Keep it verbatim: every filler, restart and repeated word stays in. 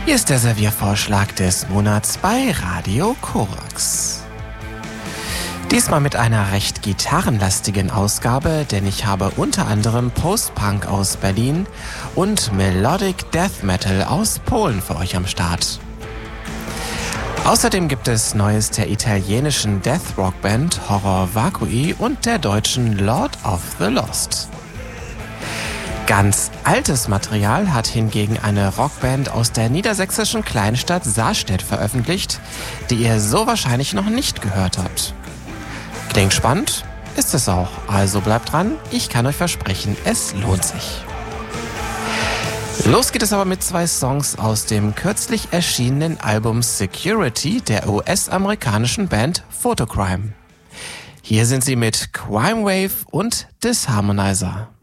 Hier ist der Serviervorschlag des Monats bei Radio Korax. Diesmal mit einer recht gitarrenlastigen Ausgabe, denn ich habe unter anderem Post-Punk aus Berlin und Melodic Death Metal aus Polen für euch am Start. Außerdem gibt es Neues der italienischen Death Rock Band Horror Vacui und der deutschen Lord of the Lost. Ganz altes Material hat hingegen eine Rockband aus der niedersächsischen Kleinstadt Sarstedt veröffentlicht, die ihr so wahrscheinlich noch nicht gehört habt. Klingt spannend? Ist es auch. Also bleibt dran, ich kann euch versprechen, es lohnt sich. Los geht es aber mit zwei Songs aus dem kürzlich erschienenen Album Security der U S-amerikanischen Band Photocrime. Hier sind sie mit Crime Wave und Disharmonizer.